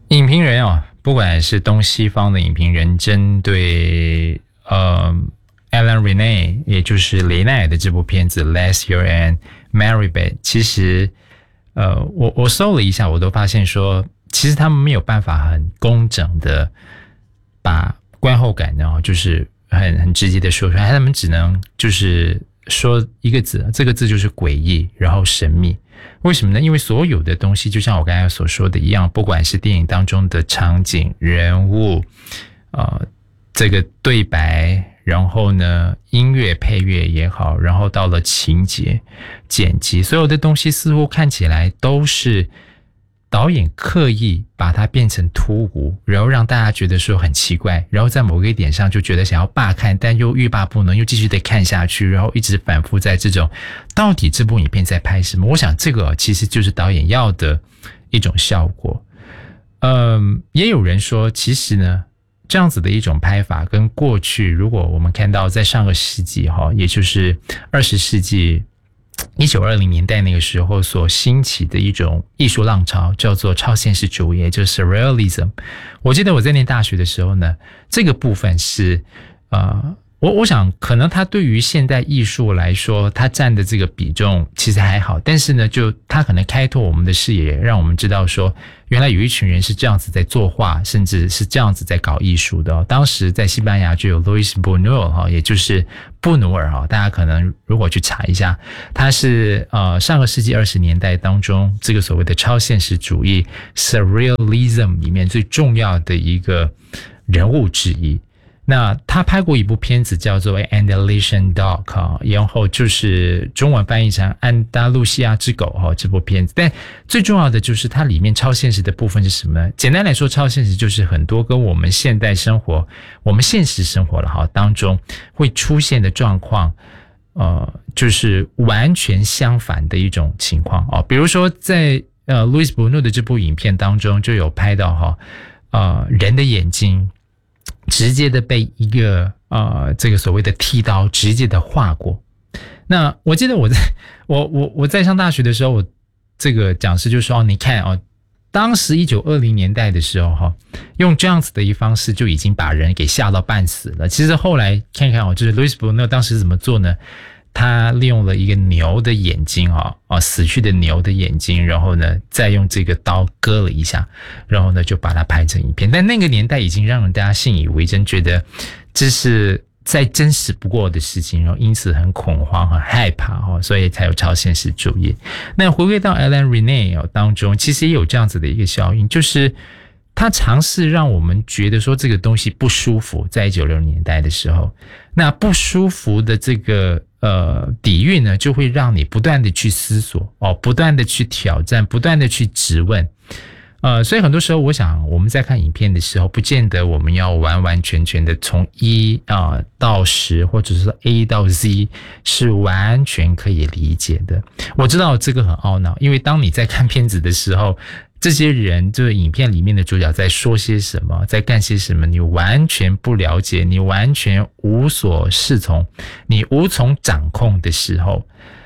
影评人哦，不管是东西方的影评人，针对Alan Rene， 也就是雷奈尔的这部片子《Last Year and Maribeth》，其实我搜了一下，我都发现说，其实他们没有办法很工整的把观后感呢，就是很直接的说出来，他们只能就是说一个字，这个字就是诡异，然后神秘。为什么呢？因为所有的东西就像我刚才所说的一样，不管是电影当中的场景、人物，这个对白，然后呢音乐配乐也好，然后到了情节、剪辑，所有的东西似乎看起来都是导演刻意把它变成突兀，然后让大家觉得说很奇怪，然后在某个点上就觉得想要罢看，但又欲罢不能，又继续得看下去，然后一直反复在这种到底这部影片在拍什么。我想这个其实就是导演要的一种效果。也有人说其实呢这样子的一种拍法跟过去如果我们看到在上个世纪也就是20世纪1920年代那个时候所兴起的一种艺术浪潮，叫做超现实主义，就是 Surrealism。 我记得我在念大学的时候呢，这个部分是我想可能它对于现代艺术来说，它占的这个比重其实还好，但是呢就它可能开拓我们的视野，让我们知道说原来有一群人是这样子在作画，甚至是这样子在搞艺术的。当时在西班牙就有 Luis Buñuel， 也就是布努尔，大家可能如果去查一下，他是上个世纪20年代当中这个所谓的超现实主义 Surrealism 里面最重要的一个人物之一。那他拍过一部片子叫做 Andalusian Dog， 然后就是中文翻译成安达路西亚之狗这部片子。但最重要的就是它里面超现实的部分是什么呢？简单来说，超现实就是很多跟我们现代生活、我们现实生活当中会出现的状况，就是完全相反的一种情况比如说在Luis Buñuel 的这部影片当中就有拍到人的眼睛直接的被一个这个所谓的剃刀直接的划过。那我记得我在上大学的时候，我这个讲师就说你看当时1920年代的时候用这样子的一方式就已经把人给吓到半死了。其实后来看看就是 Luis Buñuel 当时怎么做呢？他利用了一个牛的眼睛死去的牛的眼睛，然后呢再用这个刀割了一下，然后呢就把它拍成影片。但那个年代已经让人大家信以为真，觉得这是再真实不过的事情，然后因此很恐慌很害怕所以才有超现实主义。那回归到 Alan Rene 当中，其实也有这样子的一个效应，就是他尝试让我们觉得说这个东西不舒服。在1960年代的时候，那不舒服的这个底蕴呢，就会让你不断的去思索不断的去挑战，不断的去质问。所以很多时候我想我们在看影片的时候，不见得我们要完完全全的从1到10或者是 A 到 Z 是完全可以理解的。我知道这个很懊恼，因为当你在看片子的时候，这些人就是影片里面的主角在说些什么，在干些什么，你完全不了解，你完全无所适从，你无从掌控的时候，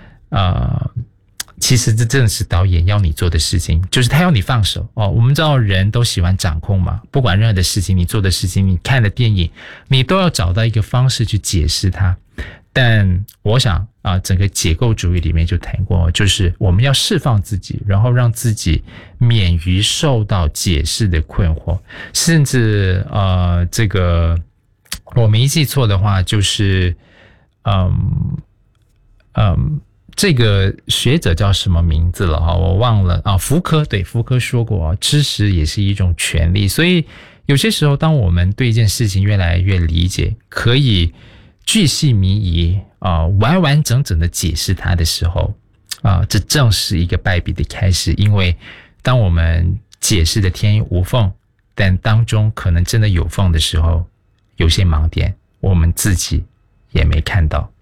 其实这正是导演要你做的事情，就是他要你放手我们知道人都喜欢掌控嘛，不管任何的事情，你做的事情，你看的电影，你都要找到一个方式去解释它。但我想整个解构主义里面就谈过，就是我们要释放自己，然后让自己免于受到解释的困惑。甚至这个我没记错的话，就是这个学者叫什么名字了我忘了福柯，对，福柯说过知识也是一种权利。所以有些时候当我们对一件事情越来越理解，可以巨细靡遗完完整整的解释它的时候这正是一个败笔的开始。因为当我们解释的天衣无缝，但当中可能真的有缝的时候，有些盲点我们自己也没看到。